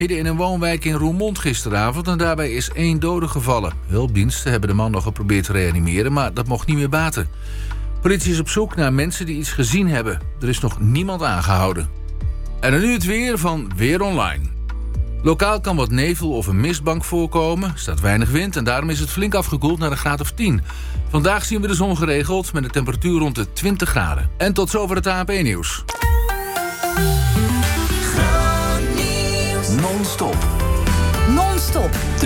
Midden in een woonwijk in Roermond gisteravond en daarbij is 1 dode gevallen. Hulpdiensten hebben de man nog geprobeerd te reanimeren, maar dat mocht niet meer baten. Politie is op zoek naar mensen die iets gezien hebben. Er is nog niemand aangehouden. En dan nu het weer van Weer Online. Lokaal kan wat nevel of een mistbank voorkomen. Er staat weinig wind en daarom is het flink afgekoeld naar een graad of 10. Vandaag zien we de zon geregeld met een temperatuur rond de 20 graden. En tot zover het ANP-nieuws.